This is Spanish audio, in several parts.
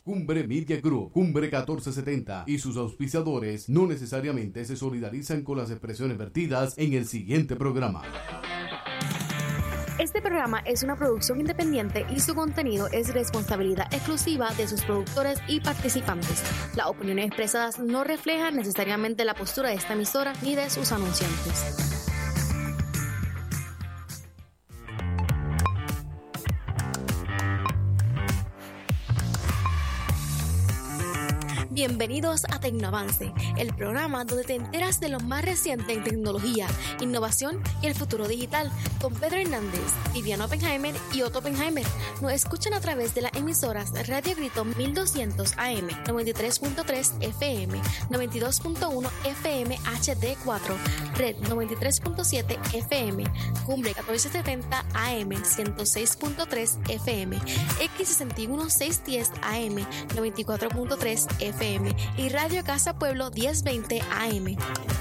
Cumbre Media Group, Cumbre 1470 y sus auspiciadores no necesariamente se solidarizan con las expresiones vertidas en el siguiente programa. Este programa es una producción independiente y su contenido es responsabilidad exclusiva de sus productores y participantes. Las opiniones expresadas no reflejan necesariamente la postura de esta emisora ni de sus anunciantes. Bienvenidos a Tecnoavance, el programa donde te enteras de lo más reciente en tecnología, innovación y el futuro digital, con Pedro Hernández, Viviana Oppenheimer y Otto Oppenheimer. Nos escuchan a través de las emisoras Radio Grito 1200 AM, 93.3 FM, 92.1 FM HD4, Red 93.7 FM, Cumbre 1470 AM, 106.3 FM, X61 610 AM, 94.3 FM y Radio Casa Pueblo 1020 AM.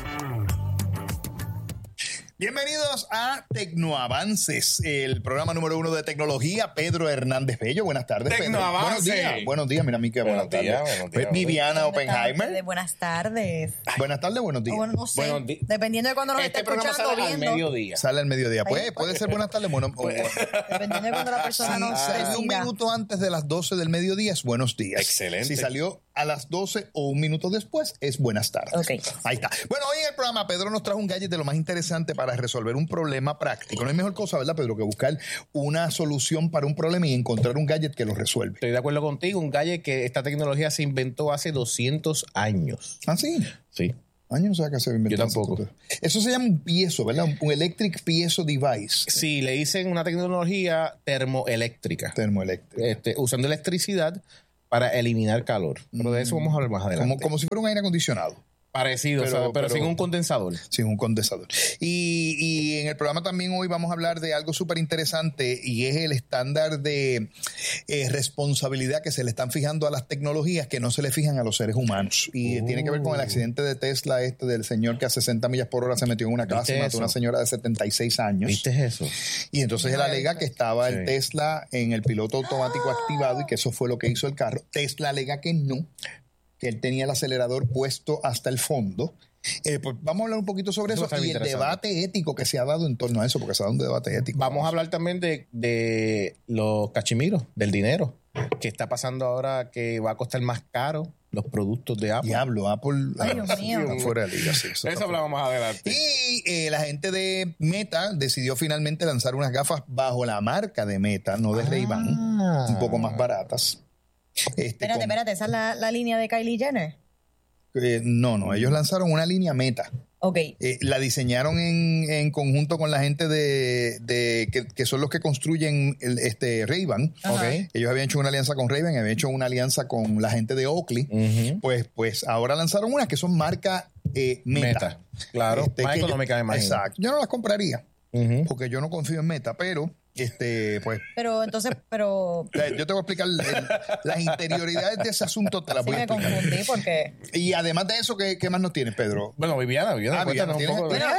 Bienvenidos a Tecnoavances, el programa número 1 de tecnología. Pedro Hernández Bello, buenas tardes, Pedro. Buenos días, mira, Mica, buenas tardes. Viviana Oppenheimer. Buenas tardes. Buenas tardes, buenos días. Bueno, no sé, dependiendo de cuando nos esté escuchando, sale al mediodía. Sale al mediodía. Pues puede ser buenas tardes, bueno. Dependiendo de cuando la persona nos salió un minuto antes de las 12 del mediodía es buenos días. Excelente. Si salió a las 12 o un minuto después es buenas tardes. Okay. Ahí está. Bueno, hoy en el programa Pedro nos trajo un gadget de lo más interesante para resolver un problema práctico. No hay mejor cosa, ¿verdad, Pedro, que buscar una solución para un problema y encontrar un gadget que lo resuelve? Estoy de acuerdo contigo. Un gadget que esta tecnología se inventó hace 200 años. ¿Ah, sí? Sí. Años, o sea, que se inventó. Yo tampoco. Eso se llama un piezo, ¿verdad? Un electric piezo device. Sí, le dicen una tecnología termoeléctrica. Termoeléctrica. Usando electricidad para eliminar calor. Pero de eso vamos a hablar más adelante. Como si fuera un aire acondicionado. Parecido, pero sin un condensador. Sin un condensador. Y en el programa también hoy vamos a hablar de algo súper interesante y es el estándar de responsabilidad que se le están fijando a las tecnologías que no se le fijan a los seres humanos. Y tiene que ver con el accidente de Tesla del señor que a 60 millas por hora se metió en una casa y mató a una señora de 76 años. ¿Viste eso? Y entonces él alega que estaba el Tesla en el piloto automático activado y que eso fue lo que hizo el carro. Tesla alega que no, que él tenía el acelerador puesto hasta el fondo. Pues vamos a hablar un poquito sobre eso y el debate ético que se ha dado en torno a eso, porque se ha dado un debate ético. Vamos a hablar también de los cachimiros, del dinero, que está pasando ahora que va a costar más caro los productos de Apple. Diablo, Apple. Ay, Dios mío. Fuera de liga, sí, eso hablamos más adelante. Y la gente de Meta decidió finalmente lanzar unas gafas bajo la marca de Meta, no de Ray-Ban, un poco más baratas. Espérate, ¿esa es la línea de Kylie Jenner? No, ellos lanzaron una línea Meta. Ok. La diseñaron en conjunto con la gente que son los que construyen Ray-Ban. Okay. Ellos habían hecho una alianza con Ray-Ban, habían hecho una alianza con la gente de Oakley. Pues ahora lanzaron unas que son marca Meta. Claro, más económica, me imagino. Exacto. Yo no las compraría porque yo no confío en Meta, pero pues. Pero entonces, yo te voy a explicar las interioridades de ese asunto, te las voy a explicar. Me confundí porque. Y además de eso, ¿qué más nos tienes, Pedro? Bueno, Viviana, Viviana un poco de...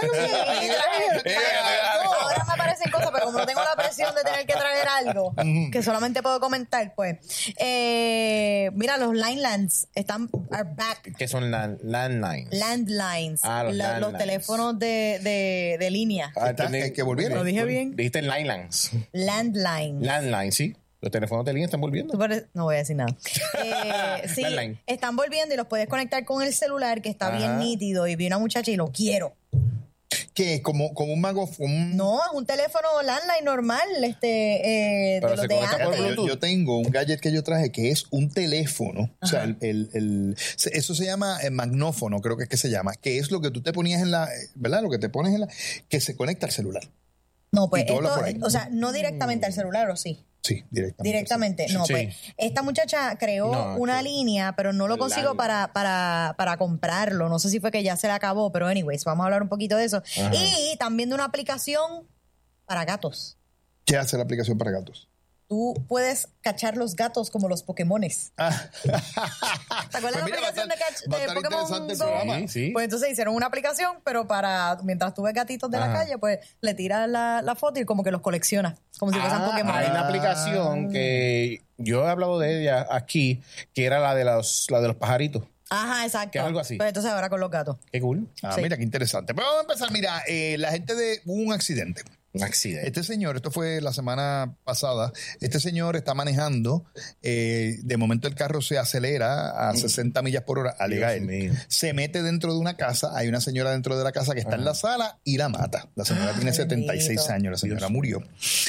Ahora me aparecen cosas, pero como no tengo la presión de tener que traer algo que solamente puedo comentar, pues. Mira, los Landlines are back. ¿Qué son landlines? Landlines. Los teléfonos de línea. Que volvieron. ¿Lo dije bien? Dijiste landlines. Landlines, sí. Los teléfonos de línea están volviendo. No voy a decir nada. Sí, Landline. están volviendo y los puedes conectar con el celular, que está bien nítido. Y vi una muchacha y lo quiero. ¿Qué? ¿Como un mago? No, es un teléfono landline normal, de los de antes. Yo tengo un gadget que yo traje que es un teléfono. Ajá. O sea, eso se llama magnófono, creo que es que se llama, que es lo que tú te ponías ¿verdad? Lo que te pones que se conecta al celular. No, pues esto, o sea, no directamente al celular, ¿o sí? Sí, directamente. Directamente. No, sí. Pues esta muchacha creó una línea, pero no lo consigo para comprarlo. No sé si fue que ya se le acabó, pero anyways, vamos a hablar un poquito de eso. Y también de una aplicación para gatos. ¿Qué hace la aplicación para gatos? tú puedes cachar los gatos como los Pokémones. ¿Te acuerdas de la aplicación de Pokémon Go? Sí. Pues entonces hicieron una aplicación, pero para mientras tú ves gatitos de la calle, pues le tiras la foto y como que los coleccionas, como si fueran Pokémon. Hay una aplicación que yo he hablado de ella aquí, que era la de los pajaritos. Ajá, exacto. Que es algo así. Pues entonces ahora con los gatos. Qué cool. Sí. Mira, qué interesante. Pero vamos a empezar. Mira, la gente hubo un accidente. Un accidente. Este señor, esto fue la semana pasada, este señor está manejando, de momento el carro se acelera a 60 millas por hora, alega él. Mío. Se mete dentro de una casa, hay una señora dentro de la casa que está en la sala y la mata. La señora tiene 76 bendito. años, la señora murió.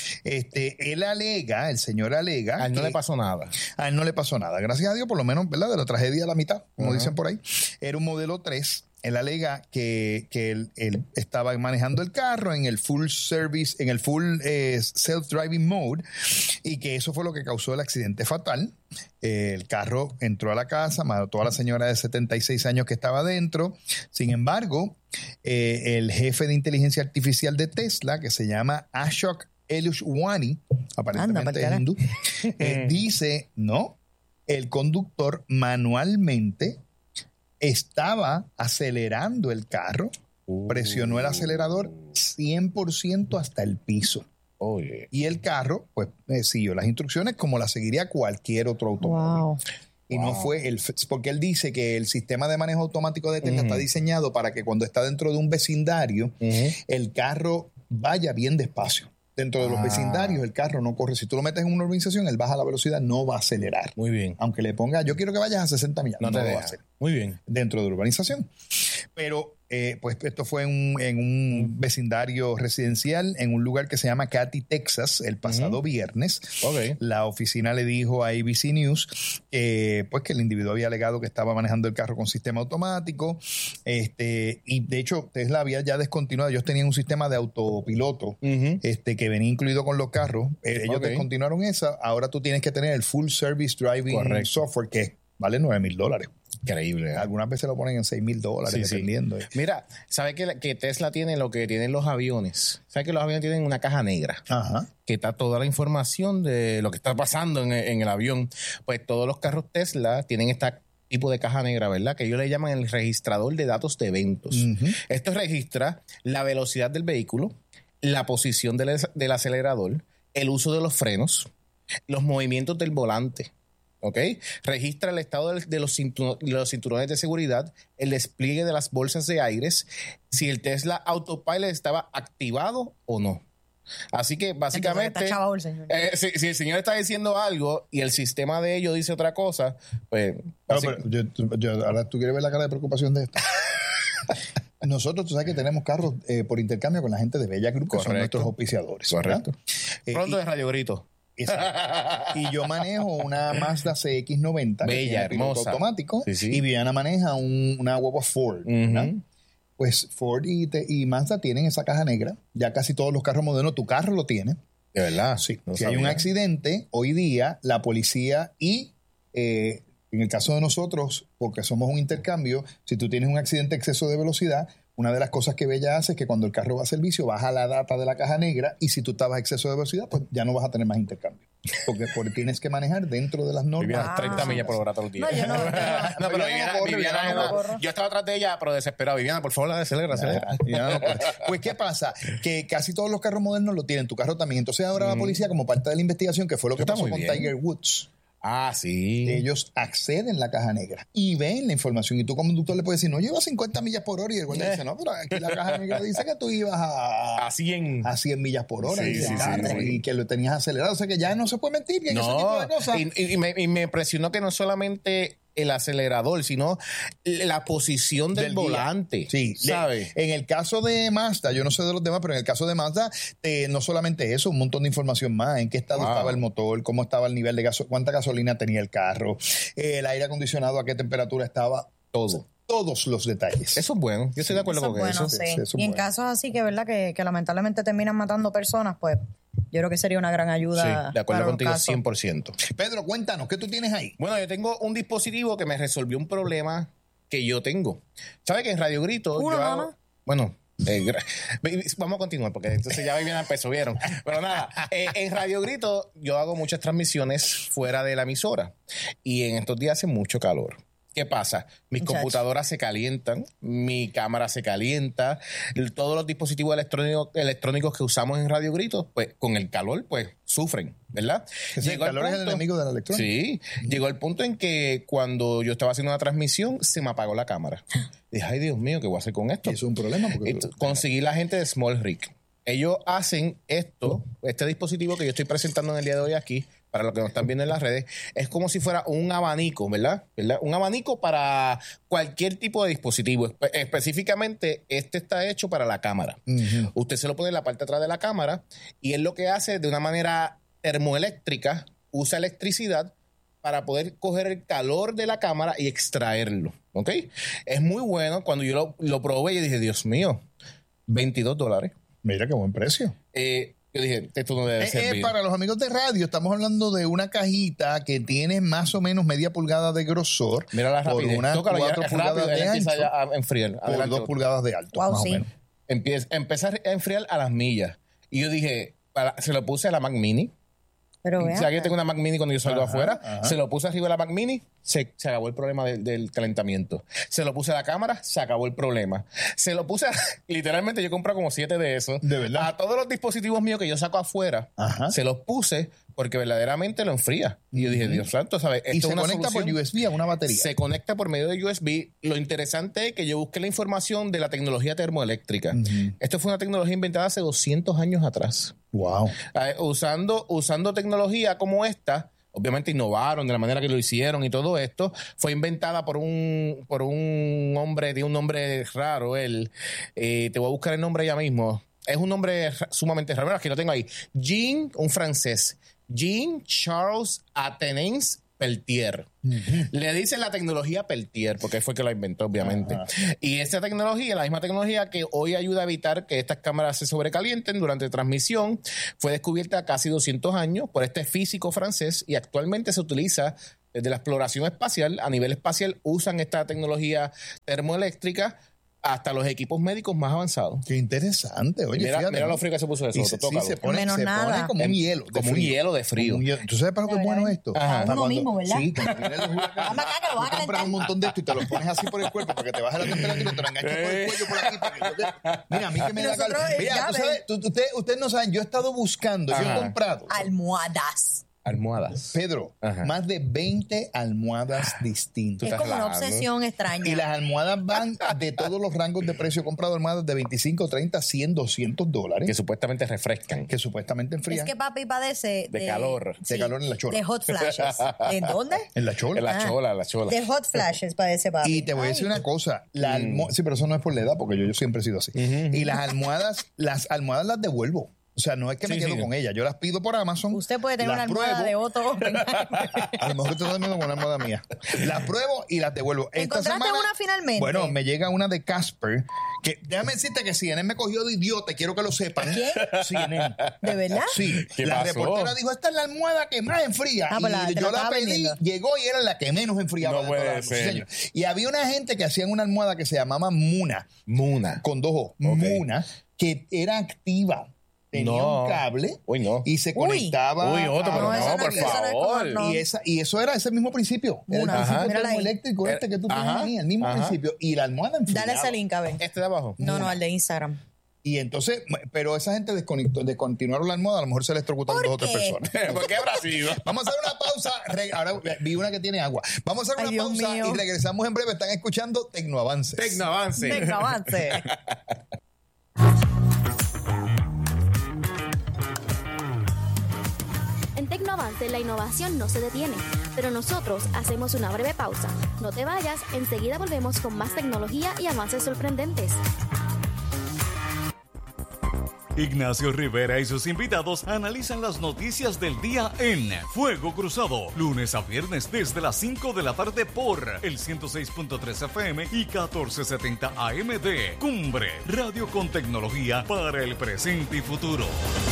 El señor alega... A él no que le pasó nada. a él no le pasó nada. Gracias a Dios, por lo menos, ¿verdad? De la tragedia a la mitad, como dicen por ahí. Era un modelo 3. Él alega que él estaba manejando el carro en el full service, en el full self-driving mode, y que eso fue lo que causó el accidente fatal. El carro entró a la casa, mató a la señora de 76 años que estaba dentro. Sin embargo, el jefe de inteligencia artificial de Tesla, que se llama Ashok Elushwani, aparentemente es hindú, dice, no, el conductor manualmente estaba acelerando el carro, presionó el acelerador 100% hasta el piso. Oye. Y el carro, pues, siguió las instrucciones como las seguiría cualquier otro automóvil. Wow. Y no fue porque él dice que el sistema de manejo automático de Tesla está diseñado para que cuando está dentro de un vecindario, el carro vaya bien despacio. Dentro de los vecindarios el carro no corre. Si tú lo metes en una urbanización, él baja la velocidad, no va a acelerar. Muy bien. Aunque le ponga, yo quiero que vayas a 60 millas. No te lo va a deja. hacer. Muy bien. Dentro de la urbanización. Pero, pues esto fue en un vecindario residencial en un lugar que se llama Katy, Texas, el pasado viernes. Ok. La oficina le dijo a ABC News pues que el individuo había alegado que estaba manejando el carro con sistema automático. Y de hecho, Tesla había ya descontinuado. Ellos tenían un sistema de autopiloto que venía incluido con los carros. Ellos descontinuaron esa. Ahora tú tienes que tener el Full Service Driving Software, que vale $9,000. Increíble. Algunas veces lo ponen en $6,000, dependiendo. Mira, ¿sabes que Tesla tiene lo que tienen los aviones? ¿Sabes que los aviones tienen una caja negra? Ajá. Que está toda la información de lo que está pasando en el avión. Pues todos los carros Tesla tienen este tipo de caja negra, ¿verdad? Que ellos le llaman el registrador de datos de eventos. Esto registra la velocidad del vehículo, la posición del acelerador, el uso de los frenos, los movimientos del volante. ¿Ok? Registra el estado de los cinturones de seguridad, el despliegue de las bolsas de aires, si el Tesla Autopilot estaba activado o no. Así que básicamente, Entonces, está chavado el señor. Si el señor está diciendo algo y el sistema de ellos dice otra cosa, pues... Pero ahora tú quieres ver la cara de preocupación de esto. Nosotros, tú sabes que tenemos carros por intercambio con la gente de Bella Group, que son nuestros auspiciadores. Correcto. ¿Verdad? Pronto de Radio Grito. Y yo manejo una Mazda CX-90 bella, hermosa, automático, sí. Y Viviana maneja una guagua Ford, ¿verdad? Pues Ford y Mazda tienen esa caja negra. Ya casi todos los carros modernos, tu carro lo tiene. De verdad. Sí. No si hay sabía. un accidente, hoy día la policía y en el caso de nosotros, porque somos un intercambio, si tú tienes un accidente de exceso de velocidad, una de las cosas que Bella hace es que cuando el carro va a servicio baja la data de la caja negra y si tú estabas a exceso de velocidad, pues ya no vas a tener más intercambio. Porque tienes que manejar dentro de las normas. Viviana 30 millas por hora todos los días. No, yo no. No, pero Viviana no corre. yo estaba atrás de ella, pero desesperado. Viviana, por favor, acelera. Pues, ¿qué pasa? Que casi todos los carros modernos lo tienen, tu carro también. Entonces, ahora la policía, como parte de la investigación, que fue lo que Está pasó muy con bien. Tiger Woods, Ah, sí. ellos acceden a la caja negra y ven la información. Y tú, como conductor, le puedes decir, no, yo iba a 50 millas por hora. Y el guardia dice, no, pero aquí la caja negra dice que tú ibas A 100. a 100 millas por hora. Sí, y, sí, y que lo tenías acelerado. O sea, que ya no se puede mentir en ese tipo de cosas. Y me impresionó que no solamente el acelerador, sino la posición del guía. volante. Sí, ¿sabes? En el caso de Mazda, yo no sé de los demás, pero en el caso de Mazda, no solamente eso, un montón de información más, en qué estado estaba el motor, cómo estaba el nivel de cuánta gasolina tenía el carro, el aire acondicionado, a qué temperatura estaba, Todo. Todos los detalles. Eso es bueno. Yo estoy de acuerdo Eso con es bueno, eso. sí. eso es Y en bueno. casos así que, ¿verdad? Que lamentablemente terminan matando personas, pues yo creo que sería una gran ayuda. Sí, de acuerdo para los contigo casos. 100%. Pedro, cuéntanos, ¿qué tú tienes ahí? Bueno, yo tengo un dispositivo que me resolvió un problema que yo tengo. ¿Sabes que en Radio Grito ¿Uno yo nada hago... más? Bueno, Vamos a continuar porque entonces ya bien empezó, ¿vieron? Pero nada, en Radio Grito yo hago muchas transmisiones fuera de la emisora y en estos días hace mucho calor. ¿Qué pasa? Mis computadoras se calientan, mi cámara se calienta, todos los dispositivos electrónicos que usamos en Radio Grito, pues con el calor, pues sufren, ¿verdad? El calor es el enemigo de la electrónica. Sí, llegó el punto en que cuando yo estaba haciendo una transmisión, se me apagó la cámara. Dije, ay Dios mío, ¿qué voy a hacer con esto? Y eso es un problema. Conseguí la gente de Small Rig. Ellos hacen este dispositivo que yo estoy presentando en el día de hoy aquí, para los que nos están viendo en las redes, es como si fuera un abanico, ¿verdad? Un abanico para cualquier tipo de dispositivo. Específicamente, este está hecho para la cámara. Uh-huh. Usted se lo pone en la parte de atrás de la cámara y él lo que hace de una manera termoeléctrica, usa electricidad para poder coger el calor de la cámara y extraerlo, ¿ok? Es muy bueno. Cuando yo lo probé, yo dije, Dios mío, $22. Mira qué buen precio. Yo dije, esto no debe servir. Para los amigos de radio, estamos hablando de una cajita que tiene más o menos media pulgada de grosor. Mira la rapidez. Por unas 4 pulgadas de ancho. A enfriar. Por 2 pulgadas de alto. Wow, más sí. o menos. Empieza a enfriar a las millas. Y yo dije, se lo puse a la Mac Mini. Pero si alguien tengo una Mac Mini cuando yo salgo afuera, se lo puse arriba de la Mac Mini, se acabó el problema del calentamiento. Se lo puse a la cámara, se acabó el problema. Se lo puse, literalmente yo compré como 7 de esos. ¿De verdad? A todos los dispositivos míos que yo saco afuera, se los puse porque verdaderamente lo enfría. Y yo dije, Dios santo, ¿sabes? Esto y se es una conecta solución. por USB a una batería. Se conecta por medio de USB. Lo interesante es que yo busqué la información de la tecnología termoeléctrica. Esto fue una tecnología inventada hace 200 años atrás. Wow. Usando tecnología como esta, obviamente innovaron de la manera que lo hicieron y todo esto. Fue inventada por un hombre, tiene un nombre raro, él. Te voy a buscar el nombre ya mismo. Es un nombre sumamente raro. Bueno, aquí lo tengo ahí. Jean, un francés. Jean-Charles Athénens Peltier. Le dicen la tecnología Peltier porque fue que la inventó, obviamente. Y esta tecnología, la misma tecnología que hoy ayuda a evitar que estas cámaras se sobrecalienten durante transmisión, fue descubierta casi 200 años por este físico francés y actualmente se utiliza desde la exploración espacial. A nivel espacial usan esta tecnología termoeléctrica hasta los equipos médicos más avanzados. Qué interesante. Oye, mira lo frío que se puso eso. Sí, se pone como un hielo. Como un hielo de frío. ¿Tú sabes para lo que es bueno esto? Uno mismo, ¿verdad? Sí, cuando vienen los huracanes. Tú compras un montón de esto y te lo pones así por el cuerpo para que te baje la temperatura y te lo enganches por el cuello por aquí. Mira, a mí que me da calor. Mira, tú sabes, ustedes no saben, yo he estado buscando, yo he comprado almohadas. Pedro, más de 20 almohadas distintas. Es como una obsesión extraña. Y las almohadas van de todos los rangos de precio. He comprado almohadas de 25, 30, 100, $200. Que supuestamente refrescan. Que supuestamente enfrían. Es que papi padece de calor. De calor en la chola. De hot flashes. ¿En dónde? En la chola. En la chola. De hot flashes padece papi. Y te voy a decir una cosa. Sí, pero eso no es por la edad, porque yo siempre he sido así. Y las almohadas las devuelvo. O sea, no es que me quedo con ellas. Yo las pido por Amazon. Usted puede tener una almohada de Otto. A lo mejor usted está también con una almohada mía. Las pruebo y las devuelvo. ¿Encontraste una finalmente? Bueno, me llega una de Casper. Que déjame decirte que CNN me cogió de idiota. Quiero que lo sepan. ¿Quién? CNN. ¿De verdad? Sí. La reportera dijo, esta es la almohada que más enfría. Y yo la pedí, llegó y era la que menos enfriaba. No puede ser. Y había una gente que hacían una almohada que se llamaba Muna. Con 2 O. Muna. Que era activa. Tenía un cable y se conectaba. Otto, pero no, por favor. Y eso era ese mismo principio. Era el principio termoeléctrico que tú tienes ahí, el mismo principio. Y la almohada enfriaba. Dale ese link, a ver. ¿Este de abajo? No, al de Instagram. Y entonces, pero esa gente descontinuaron la almohada, a lo mejor se electrocutaron 2 o 3 personas. ¿Por qué habrá sido? Vamos a hacer una pausa. Ahora vi una que tiene agua. Vamos a hacer una pausa y regresamos en breve. Están escuchando Tecnoavances. Tecnoavance. En Tecnoavance la innovación no se detiene, pero nosotros hacemos una breve pausa. No te vayas, enseguida volvemos con más tecnología y avances sorprendentes. Ignacio Rivera y sus invitados analizan las noticias del día en Fuego Cruzado, lunes a viernes desde las 5 de la tarde por el 106.3 FM y 1470 AM de Cumbre, radio con tecnología para el presente y futuro.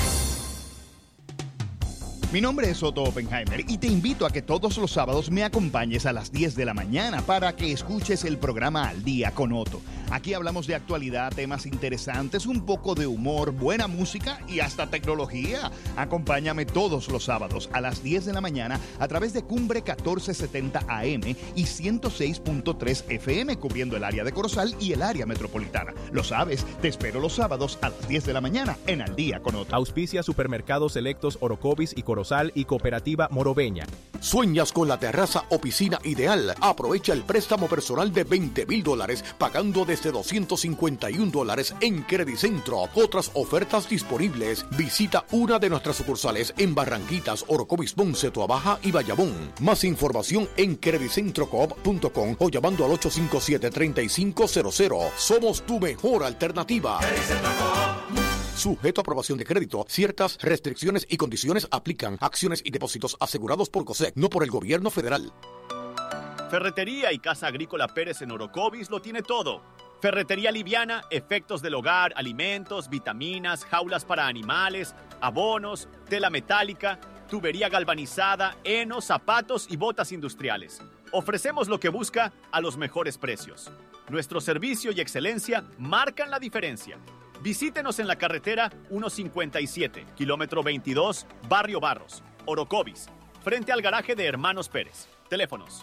Mi nombre es Otto Oppenheimer y te invito a que todos los sábados me acompañes a las 10 de la mañana para que escuches el programa Al Día con Otto. Aquí hablamos de actualidad, temas interesantes, un poco de humor, buena música y hasta tecnología. Acompáñame todos los sábados a las 10 de la mañana a través de Cumbre 1470 AM y 106.3 FM, cubriendo el área de Corozal y el área metropolitana. Lo sabes, te espero los sábados a las 10 de la mañana en Al Día con Otto. Auspicia Supermercados Selectos Orocovis y Corozal y Cooperativa Moroveña. ¿Sueñas con la terraza o piscina ideal? Aprovecha el préstamo personal de $20,000 pagando desde $251 en Credicentro. Otras ofertas disponibles. Visita una de nuestras sucursales en Barranquitas, Orocovis, Ponce, Toabaja y Bayamón. Más información en credicentrocoop.com o llamando al 857-3500. Somos tu mejor alternativa. Sujeto a aprobación de crédito. Ciertas restricciones y condiciones aplican. Acciones y depósitos asegurados por COSEC, no por el gobierno federal. Ferretería y Casa Agrícola Pérez en Orocovis lo tiene todo. Ferretería liviana, efectos del hogar, alimentos, vitaminas, jaulas para animales, abonos, tela metálica, tubería galvanizada, heno, zapatos y botas industriales. Ofrecemos lo que busca a los mejores precios. Nuestro servicio y excelencia marcan la diferencia. Visítenos en la carretera 157, kilómetro 22, Barrio Barros, Orocovis, frente al garaje de Hermanos Pérez. Teléfonos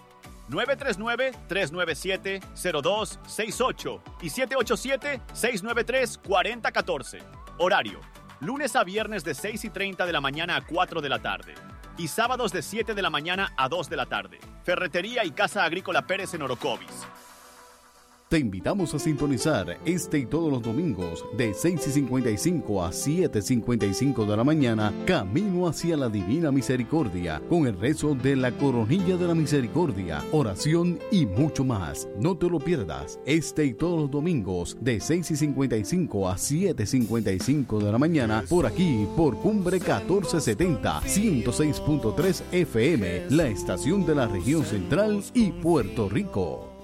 939-397-0268 y 787-693-4014. Horario, lunes a viernes de 6:30 de la mañana a 4 de la tarde y sábados de 7 de la mañana a 2 de la tarde. Ferretería y Casa Agrícola Pérez en Orocovis. Te invitamos a sintonizar este y todos los domingos de 6:55 a 7:55 de la mañana, Camino hacia la Divina Misericordia, con el rezo de la Coronilla de la Misericordia, oración y mucho más. No te lo pierdas, este y todos los domingos de 6:55 a 7:55 de la mañana, por aquí, por Cumbre 1470, 106.3 FM, la estación de la región central y Puerto Rico.